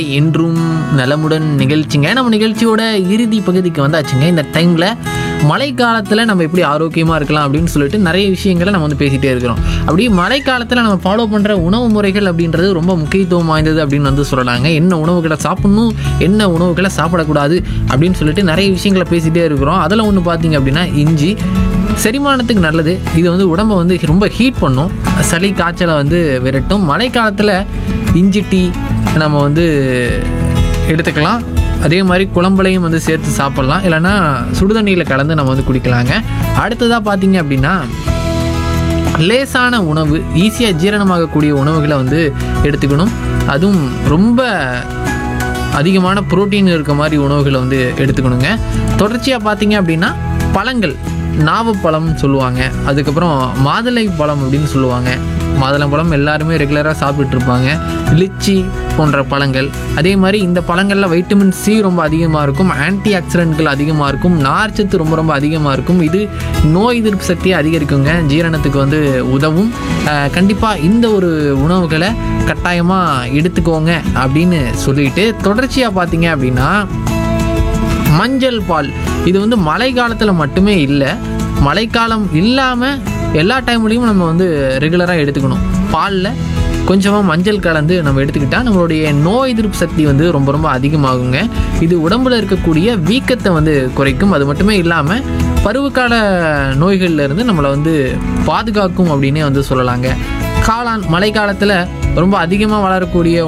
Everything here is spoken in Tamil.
என்றும் நலமுடன் நிகழ்ச்சிங்க. நம்ம நிகழ்ச்சியோட இறுதி பகுதிக்கு வந்தாச்சுங்க. இந்த டைமில் மழைக்காலத்தில் நம்ம எப்படி ஆரோக்கியமாக இருக்கலாம் அப்படின்னு சொல்லிட்டு நிறைய விஷயங்களை நம்ம வந்து பேசிகிட்டே இருக்கிறோம். அப்படி மழைக்காலத்தில் நம்ம ஃபாலோ பண்ணுற உணவு முறைகள் அப்படின்றது ரொம்ப முக்கியத்துவம் வாய்ந்தது அப்படின்னு வந்து சொல்லலாங்க. என்ன உணவுகளை சாப்பிட்ணும், என்ன உணவுகளை சாப்பிடக்கூடாது அப்படின்னு சொல்லிட்டு நிறைய விஷயங்களை பேசிகிட்டே இருக்கிறோம். அதில் ஒன்று பார்த்தீங்க அப்படின்னா இஞ்சி செரிமானத்துக்கு நல்லது. இது வந்து உடம்பை வந்து ரொம்ப ஹீட் பண்ணும், சளி காய்ச்சலை வந்து விரட்டும். மழைக்காலத்தில் இஞ்சி டீ நம்ம வந்து எடுத்துக்கலாம். அதே மாதிரி குழம்புலையும் வந்து சேர்த்து சாப்பிட்லாம், இல்லைன்னா சுடுதண்ணியில் கலந்து நம்ம வந்து குடிக்கலாங்க. அடுத்ததாக பார்த்தீங்க அப்படின்னா லேசான உணவு, ஈஸியாக ஜீரணமாகக்கூடிய உணவுகளை வந்து எடுத்துக்கணும். அதுவும் ரொம்ப அதிகமான புரோட்டீன் இருக்க மாதிரி உணவுகளை வந்து எடுத்துக்கணுங்க. தொடர்ச்சியாக பார்த்தீங்க அப்படின்னா பழங்கள், நாவப்பழம்னு சொல்லுவாங்க, அதுக்கப்புறம் மாதுளை பழம் அப்படின்னு சொல்லுவாங்க. மாதுளம்பழம் எல்லாருமே ரெகுலராக சாப்பிட்டுருப்பாங்க. லிச்சி போன்ற பழங்கள். அதே மாதிரி இந்த பழங்களில் வைட்டமின் சி ரொம்ப அதிகமாக இருக்கும், ஆன்டி ஆக்சிடென்ட்கள் அதிகமாக இருக்கும், நார்ச்சத்து ரொம்ப ரொம்ப அதிகமாக இருக்கும். இது நோய் எதிர்ப்பு சக்தியை அதிகரிக்குங்க, ஜீரணத்துக்கு வந்து உதவும். கண்டிப்பாக இந்த ஒரு உணவுகளை கட்டாயமாக எடுத்துக்கோங்க அப்படின்னு சொல்லிட்டு தொடர்ச்சியாக பார்த்தீங்க அப்படின்னா மஞ்சள் பால். இது வந்து மழை காலத்தில் மட்டுமே இல்லை, மழைக்காலம் இல்லாமல் எல்லா டைம்லேயும் நம்ம வந்து ரெகுலராக எடுத்துக்கணும். பாலில் கொஞ்சமாக மஞ்சள் கலந்து நம்ம எடுத்துக்கிட்டால் நம்மளுடைய நோய் எதிர்ப்பு சக்தி வந்து ரொம்ப ரொம்ப அதிகமாகுங்க. இது உடம்புல இருக்கக்கூடிய வீக்கத்தை வந்து குறைக்கும். அது மட்டுமே இல்லாமல் பருவகால நோய்கள்லேருந்து நம்மளை வந்து பாதுகாக்கும் அப்படின்னே வந்து சொல்லலாங்க. காளான் மழை காலத்தில் ரொம்ப அதிகமாக வளரக்கூடிய